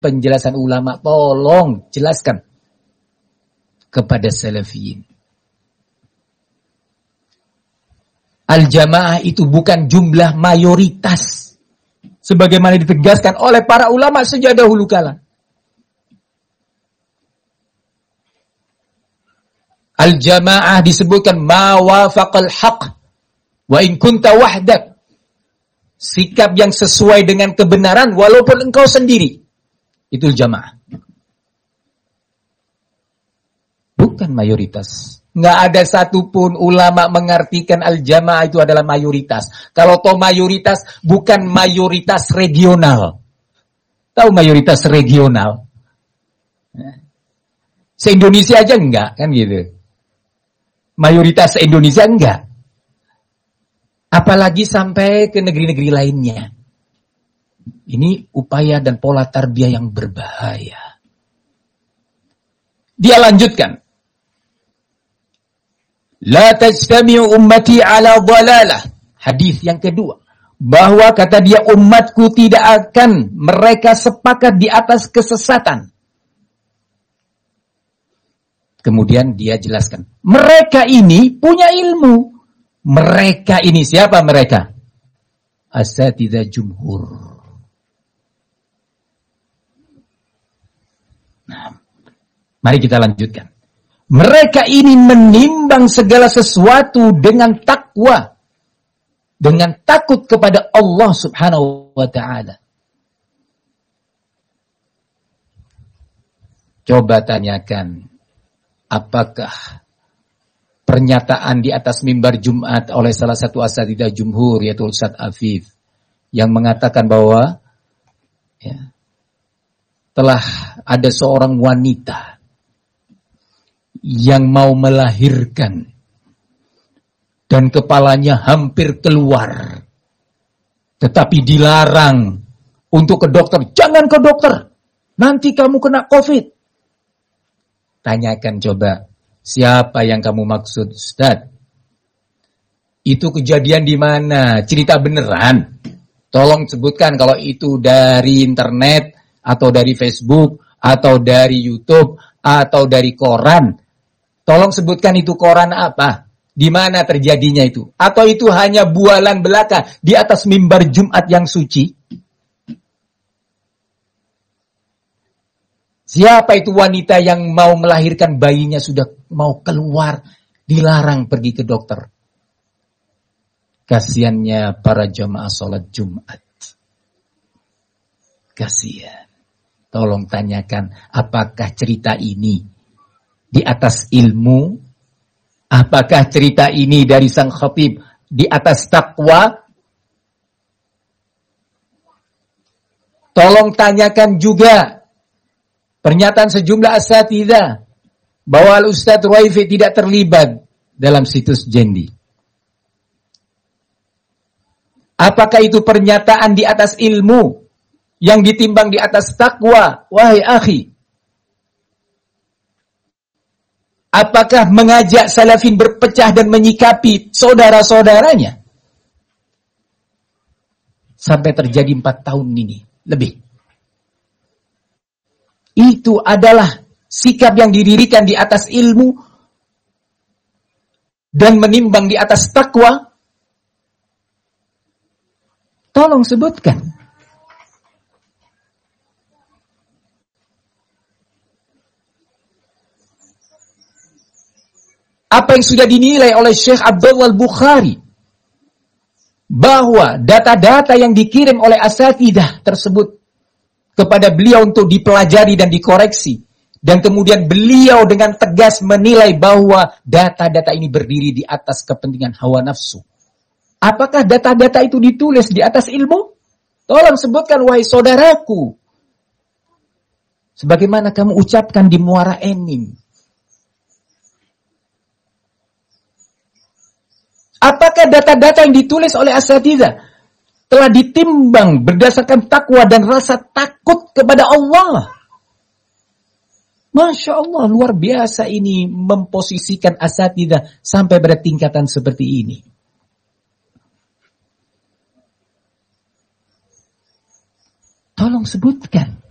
penjelasan ulama, tolong jelaskan kepada salafiyin. Al-jamaah itu bukan jumlah mayoritas, sebagaimana ditegaskan oleh para ulama sejak dahulu kala. Al-jamaah disebutkan ma wafaqal haq wa in kunta wahdak. Sikap yang sesuai dengan kebenaran walaupun engkau sendiri. Itu jamaah. Bukan mayoritas. Nggak ada satupun ulama mengartikan al-jamaah itu adalah mayoritas. Kalau toh mayoritas, bukan mayoritas regional. Tahu mayoritas regional? Se-Indonesia aja enggak, kan gitu. Mayoritas Indonesia enggak. Apalagi sampai ke negeri-negeri lainnya. Ini upaya dan pola tarbiyah yang berbahaya. Dia lanjutkan. La tajtami'u ummati ala dhalalah. Hadis yang kedua. Bahwa kata dia umatku tidak akan mereka sepakat di atas kesesatan. Kemudian dia jelaskan. Mereka ini punya ilmu. Mereka ini siapa mereka? Asatidzah jumhur. Nah, mari kita lanjutkan. Mereka ini menimbang segala sesuatu dengan takwa. Dengan takut kepada Allah subhanahu wa ta'ala. Coba tanyakan. Apakah pernyataan di atas mimbar Jumat oleh salah satu asatidzah jumhur, yaitu Ustaz Afif, yang mengatakan bahwa telah ada seorang wanita yang mau melahirkan dan kepalanya hampir keluar, tetapi dilarang untuk ke dokter. Jangan ke dokter, nanti kamu kena COVID. Tanyakan coba, siapa yang kamu maksud, Ustaz? Itu kejadian di mana? Cerita beneran? Tolong sebutkan kalau itu dari internet, atau dari Facebook, atau dari YouTube, atau dari koran. Tolong sebutkan itu koran apa? Di mana terjadinya itu? Atau itu hanya bualan belaka di atas mimbar Jumat yang suci? Siapa itu wanita yang mau melahirkan bayinya sudah mau keluar, dilarang pergi ke dokter? Kasiannya para jamaah sholat Jumat. Kasian. Tolong tanyakan, apakah cerita ini di atas ilmu? Apakah cerita ini dari sang khatib di atas takwa? Tolong tanyakan juga pernyataan sejumlah asatidzah bahwa Al-Ustadz Ruwaifi tidak terlibat dalam situs Jendi. Apakah itu pernyataan di atas ilmu yang ditimbang di atas takwa? Wahai akhi, apakah mengajak salafin berpecah dan menyikapi saudara-saudaranya? Sampai terjadi 4 tahun ini lebih. Itu adalah sikap yang didirikan di atas ilmu dan menimbang di atas takwa. Tolong sebutkan. Apa yang sudah dinilai oleh Syekh Abdullah Al-Bukhari, bahwa data-data yang dikirim oleh asatidzah tersebut kepada beliau untuk dipelajari dan dikoreksi. Dan kemudian beliau dengan tegas menilai bahwa data-data ini berdiri di atas kepentingan hawa nafsu. Apakah data-data itu ditulis di atas ilmu? Tolong sebutkan, wahai saudaraku. Sebagaimana kamu ucapkan di Muara Enim. Apakah data-data yang ditulis oleh asatidzah telah ditimbang berdasarkan takwa dan rasa takut kepada Allah? Masya Allah, luar biasa ini memposisikan asatidzah sampai pada tingkatan seperti ini. Tolong sebutkan.